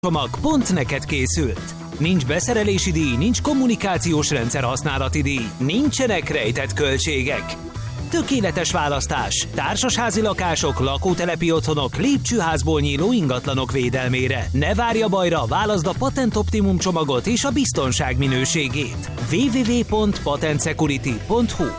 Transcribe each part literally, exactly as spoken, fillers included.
Csomag pont neked készült. Nincs beszerelési díj, nincs kommunikációs rendszer használati díj, nincsenek rejtett költségek. Tökéletes választás. Társasházi lakások, lakótelepi otthonok, lépcsőházból nyíló ingatlanok védelmére. Ne várja bajra, válaszd a Patent Optimum csomagot és a biztonság minőségét. double-u double-u double-u pont patent security pont hu.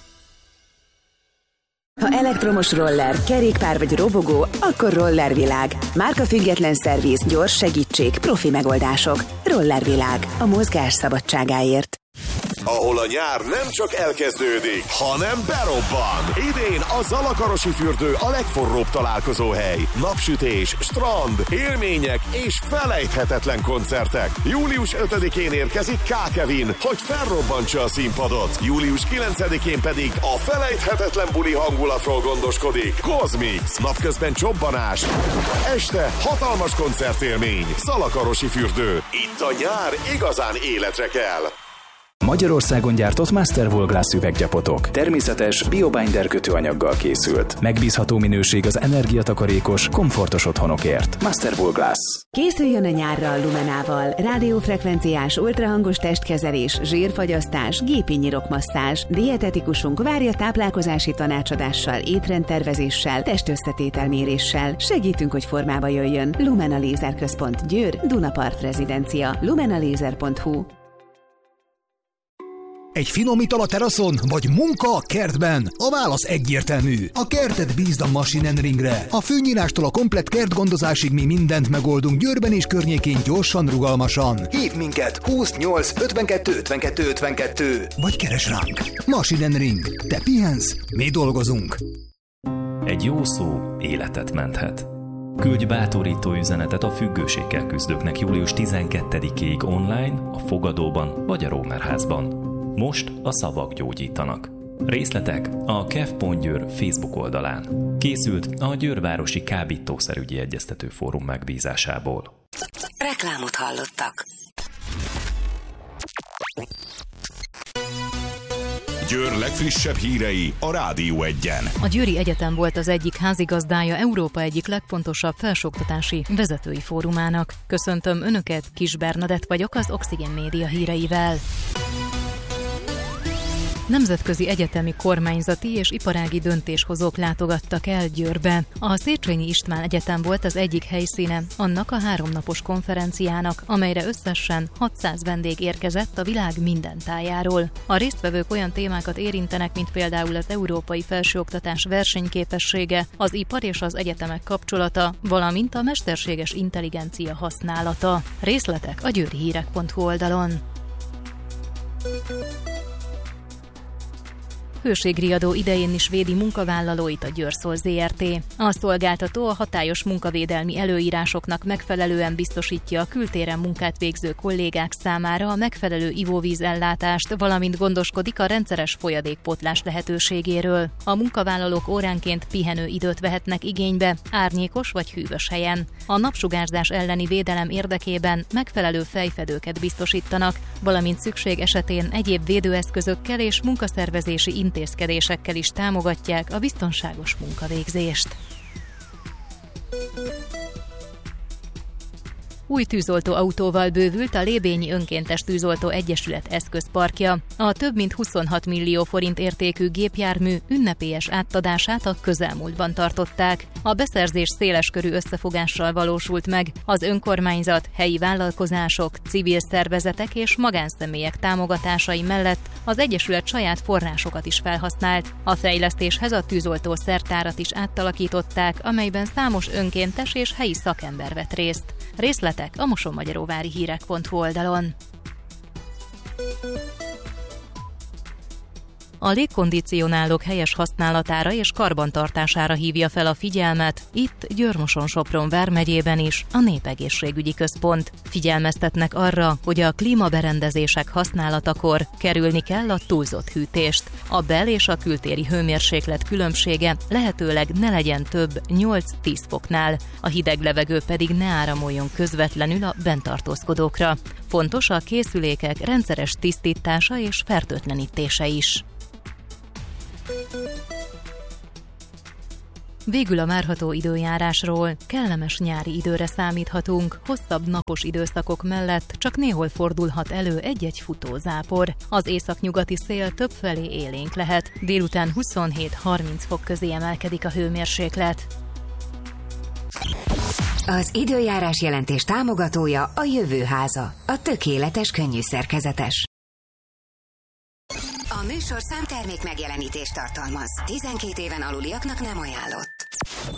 Ha elektromos roller, kerékpár vagy robogó, akkor Rollervilág. Márkafüggetlen szerviz, gyors segítség, profi megoldások. Rollervilág. A mozgás szabadságáért. Ahol a nyár nem csak elkezdődik, hanem berobban. Idén a Zalakarosi fürdő a legforróbb találkozóhely. Napsütés, strand, élmények és felejthetetlen koncertek. július ötödikén érkezik K. Kevin, hogy felrobbantsa a színpadot. július kilencedikén pedig a felejthetetlen buli hangulatról gondoskodik Cosmix. Napközben csobbanás, este hatalmas koncertélmény. Zalakarosi fürdő. Itt a nyár igazán életre kell. Magyarországon gyártott Masterwool Glass üveggyapotok. Természetes, biobinder kötőanyaggal készült. Megbízható minőség az energiatakarékos, komfortos otthonokért. Masterwool Glass. Készüljön a nyárra a Lumenával. Rádiófrekvenciás, ultrahangos testkezelés, zsírfagyasztás, gépi nyirokmasszázs. Dietetikusunk várja táplálkozási tanácsadással, étrendtervezéssel, testösszetételméréssel. Segítünk, hogy formába jöjjön. Lumena Lézerközpont, Győr, Dunapart rezidencia. lumenalaser pont hu. Egy finom ital a teraszon, vagy munka a kertben? A válasz egyértelmű. A kertet bízd a Machine and Ringre. A fűnyírástól a komplett kertgondozásig mi mindent megoldunk Győrben és környékén gyorsan, rugalmasan. Hív minket húsznyolc ötvenkettő ötvenkettő ötvenkettő, vagy keres ránk. Machine and Ring. Te pihensz, mi dolgozunk. Egy jó szó életet menthet. Küldj bátorító üzenetet a függőséggel küzdőknek július tizenkettedikéig online, a Fogadóban vagy a Rómerházban. Most a szavak gyógyítanak. Részletek a kev pont győr Facebook oldalán. Készült a Győrvárosi Kábítószerügyi Egyeztető Fórum megbízásából. Reklámot hallottak. Győr legfrissebb hírei a Rádió Egyen. A Győri Egyetem volt az egyik házigazdája Európa egyik legfontosabb felsőoktatási vezetői fórumának. Köszöntöm Önöket, Kis Bernadett vagyok az Oxigén Média híreivel. Nemzetközi egyetemi, kormányzati és iparági döntéshozók látogattak el Győrbe. A Széchenyi István Egyetem volt az egyik helyszíne annak a háromnapos konferenciának, amelyre összesen hatszáz vendég érkezett a világ minden tájáról. A résztvevők olyan témákat érintenek, mint például az európai felsőoktatás versenyképessége, az ipar és az egyetemek kapcsolata, valamint a mesterséges intelligencia használata. Részletek a győrihírek pont hu oldalon. Hőségriadó idején is védi munkavállalóit a Győrszol zé er té. A szolgáltató a hatályos munkavédelmi előírásoknak megfelelően biztosítja a kültéren munkát végző kollégák számára a megfelelő ivóvízellátást, valamint gondoskodik a rendszeres folyadékpótlás lehetőségéről. A munkavállalók óránként pihenő időt vehetnek igénybe, árnyékos vagy hűvös helyen. A napsugárzás elleni védelem érdekében megfelelő fejfedőket biztosítanak, valamint szükség esetén egyéb védőeszközökkel és munkaszervezési intézkedésekkel is támogatják a biztonságos munkavégzést. Új tűzoltó autóval bővült a Lébényi Önkéntes Tűzoltó Egyesület eszközparkja. A több mint huszonhat millió forint értékű gépjármű ünnepélyes átadását a közelmúltban tartották. A beszerzés széleskörű összefogással valósult meg. Az önkormányzat, helyi vállalkozások, civil szervezetek és magánszemélyek támogatásai mellett az Egyesület saját forrásokat is felhasznált. A fejlesztéshez a tűzoltó szertárat is átalakították, amelyben számos önkéntes és helyi szakember vett részt. Részletek a mosonmagyaróvári hírek pont hu oldalon. A légkondicionálók helyes használatára és karbantartására hívja fel a figyelmet, itt Győr-Moson-Sopron vármegyében is a Népegészségügyi Központ. Figyelmeztetnek arra, hogy a klímaberendezések használatakor kerülni kell a túlzott hűtést. A bel- és a kültéri hőmérséklet különbsége lehetőleg ne legyen több nyolc-tíz foknál, a hideg levegő pedig ne áramoljon közvetlenül a benntartózkodókra. Fontos a készülékek rendszeres tisztítása és fertőtlenítése is. Végül a várható időjárásról. Kellemes nyári időre számíthatunk, hosszabb napos időszakok mellett csak néhol fordulhat elő egy-egy futózápor. Az északnyugati szél többfelé élénk lehet, délután huszonhét-harminc fok közé emelkedik a hőmérséklet. Az időjárás jelentés támogatója a Jövőháza, a tökéletes könnyű szerkezetes. A műsorszám termék megjelenítést tartalmaz. tizenkét éven aluliaknak nem ajánlott.